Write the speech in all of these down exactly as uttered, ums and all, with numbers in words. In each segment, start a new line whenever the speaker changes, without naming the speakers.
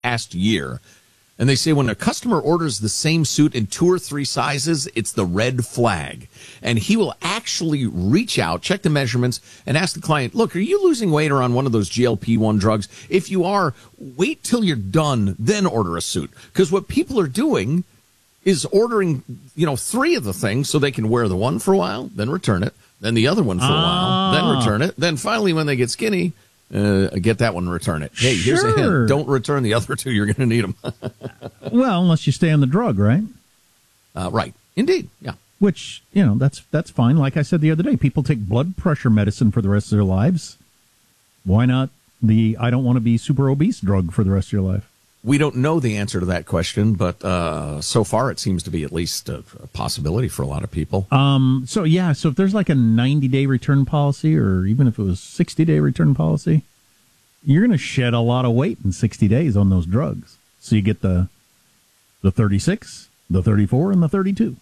past year. And they say when a customer orders the same suit in two or three sizes, it's the red flag. And he will actually reach out, check the measurements, and ask the client, look, are you losing weight or on one of those G L P one drugs? If you are, wait till you're done, then order a suit. Because what people are doing is ordering, you know, three of the things so they can wear the one for a while, then return it, then the other one for a while, then return it. Then finally, when they get skinny, Uh, get that one and return it. Hey, here's
Sure.
a hint. Don't return the other two. You're going to need them.
Well, unless you stay on the drug, right?
uh, right. Indeed. Yeah.
Which, you know, that's that's fine. Like I said the other day, people take blood pressure medicine for the rest of their lives. Why not the I don't want to be super obese drug for the rest of your life?
We don't know the answer to that question, but uh, so far it seems to be at least a, a possibility for a lot of people.
Um. So, yeah, so if there's like a ninety-day return policy, or even if it was sixty-day return policy, you're going to shed a lot of weight in sixty days on those drugs. So you get the the thirty-six, the thirty-four, and the thirty-two.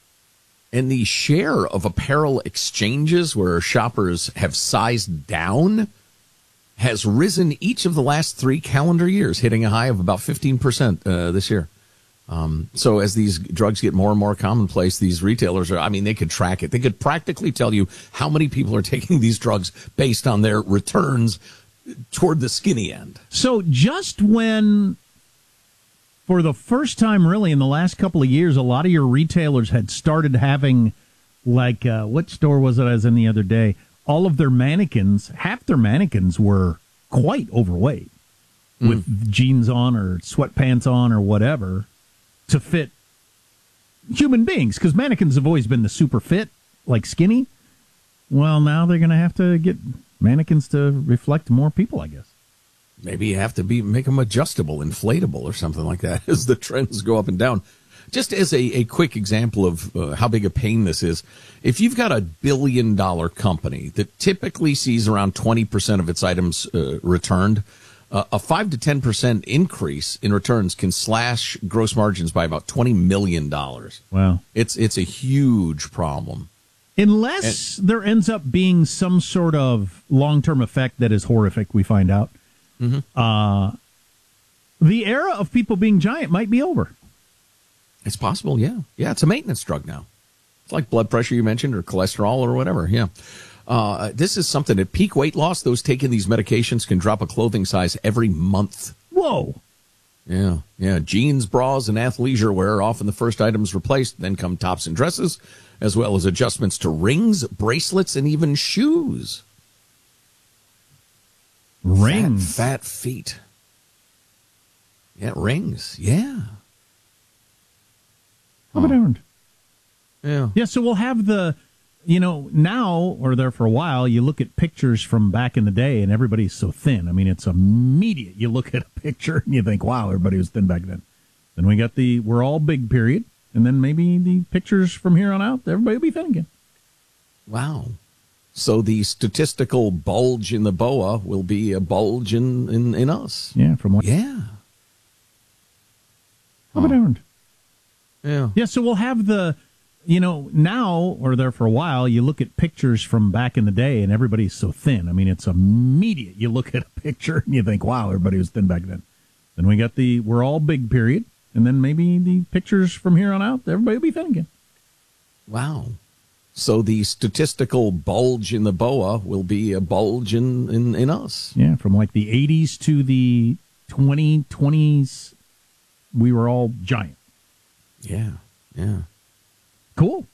And the share of apparel exchanges where shoppers have sized down has risen each of the last three calendar years, hitting a high of about fifteen percent uh, this year. Um, so as these drugs get more and more commonplace, these retailers are, I mean, they could track it. They could practically tell you how many people are taking these drugs based on their returns toward the skinny end.
So just when, for the first time really in the last couple of years, a lot of your retailers had started having, like, uh, what store was it I was in the other day? All of their mannequins, half their mannequins were quite overweight mm. with jeans on or sweatpants on or whatever to fit human beings, because mannequins have always been the super fit, like skinny. Well, now they're going to have to get mannequins to reflect more people, I guess.
Maybe you have to be make them adjustable, inflatable, or something like that as the trends go up and down. Just as a, a quick example of uh, how big a pain this is, if you've got a billion-dollar company that typically sees around twenty percent of its items uh, returned, uh, a five to ten percent increase in returns can slash gross margins by about twenty million dollars.
Wow.
It's, it's a huge problem.
Unless and, there ends up being some sort of long-term effect that is horrific, we find out.
Mm-hmm.
Uh, the era of people being giant might be over.
It's possible, yeah. Yeah, it's a maintenance drug now. It's like blood pressure you mentioned or cholesterol or whatever, yeah. Uh, this is something at peak weight loss, those taking these medications can drop a clothing size every month.
Whoa.
Yeah, yeah. Jeans, bras, and athleisure wear are often the first items replaced. Then come tops and dresses, as well as adjustments to rings, bracelets, and even shoes.
Rings.
Fat, fat feet. Yeah, rings. Yeah.
How about earned?
Yeah.
Yeah, so we'll have the, you know, now, or there for a while, you look at pictures from back in the day, and everybody's so thin. I mean, it's immediate. You look at a picture, and you think, wow, everybody was thin back then. Then we got the we're all big period, and then maybe the pictures from here on out, everybody will be thin again.
Wow. So the statistical bulge in the boa will be a bulge in, in, in us.
Yeah, from what?
Yeah.
How about earned?
Yeah.
Yeah, so we'll have the, you know, now, or there for a while, you look at pictures from back in the day, and everybody's so thin. I mean, it's immediate. You look at a picture, and you think, wow, everybody was thin back then. Then we got the we're all big period, and then maybe the pictures from here on out, everybody will be thin again.
Wow. So the statistical bulge in the boa will be a bulge in, in, in us.
Yeah, from like the eighties to the twenty twenties, we were all giant.
Yeah, yeah.
Cool.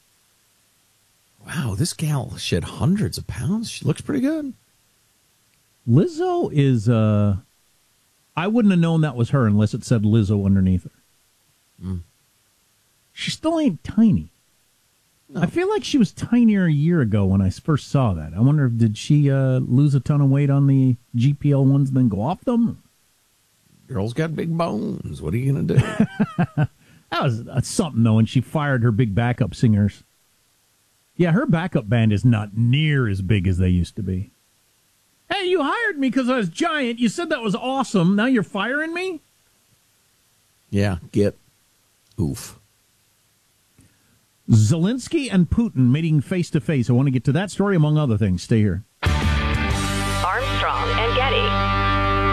Wow, this gal shed hundreds of pounds. She looks pretty good.
Lizzo is, uh, I wouldn't have known that was her unless it said Lizzo underneath her.
Mm.
She still ain't tiny. No. I feel like she was tinier a year ago when I first saw that. I wonder if did she uh, lose a ton of weight on the G P L ones and then go off them?
Girl's got big bones. What are you going to do?
That was uh, something, though, when she fired her big backup singers. Yeah, her backup band is not near as big as they used to be. Hey, you hired me because I was giant. You said that was awesome. Now you're firing me?
Yeah, get oof.
Zelensky and Putin meeting face-to-face. I want to get to that story, among other things. Stay here.